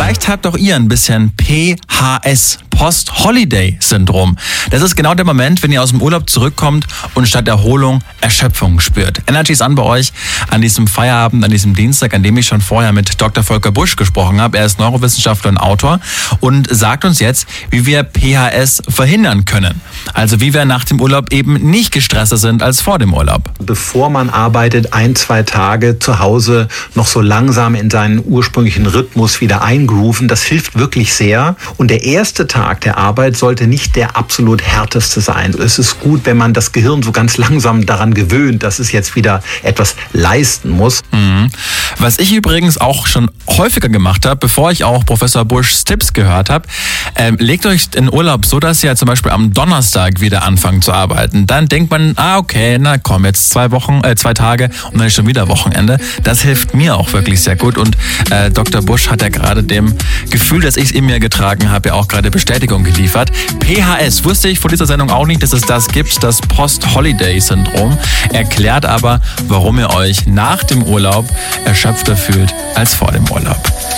Vielleicht habt auch ihr ein bisschen PHS, Post-Holiday-Syndrom. Das ist genau der Moment, wenn ihr aus dem Urlaub zurückkommt und statt Erholung Erschöpfung spürt. Energy ist an bei euch an diesem Feierabend, an diesem Dienstag, an dem ich schon vorher mit Dr. Volker Busch gesprochen habe. Er ist Neurowissenschaftler und Autor und sagt uns jetzt, wie wir PHS verhindern können. Also wie wir nach dem Urlaub eben nicht gestresster sind als vor dem Urlaub. Bevor man arbeitet, 1-2 Tage zu Hause noch so langsam in seinen ursprünglichen Rhythmus wieder eingrooven, das hilft wirklich sehr. Und der erste Tag der Arbeit sollte nicht der absolut härteste sein. Es ist gut, wenn man das Gehirn so ganz langsam daran gewöhnt, dass es jetzt wieder etwas leisten muss. Was ich übrigens auch schon häufiger gemacht habe, bevor ich auch Professor Buschs Tipps gehört habe, legt euch den Urlaub so, dass ihr zum Beispiel am Donnerstag wieder anfangt zu arbeiten. Dann denkt man, okay, na komm, jetzt 2 Tage und dann ist schon wieder Wochenende. Das hilft mir auch wirklich sehr gut und Dr. Busch hat ja gerade dem Gefühl, dass ich es in mir getragen habe, ja auch gerade Bestätigung geliefert. PHS wusste ich vor dieser Sendung auch nicht, dass es das gibt, das Post-Holiday-Syndrom. Erklärt aber, warum ihr euch nach dem Urlaub erschöpfter fühlt als vor dem Urlaub.